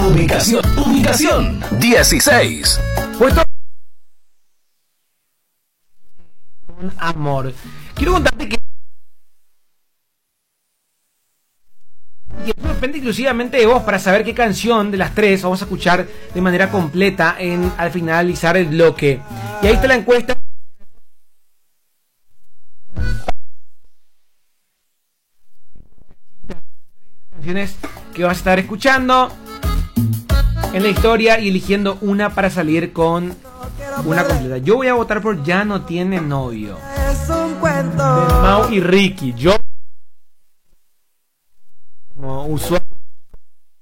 Ubicación 16. Puesto con amor. Quiero contarte que depende exclusivamente de vos para saber qué canción de las tres vamos a escuchar de manera completa al finalizar el bloque. Y ahí está la encuesta. Canciones que vas a estar escuchando en la historia y eligiendo una para salir con una completa. Yo voy a votar por Ya no tiene novio de Mau y Ricky. Yo como usuario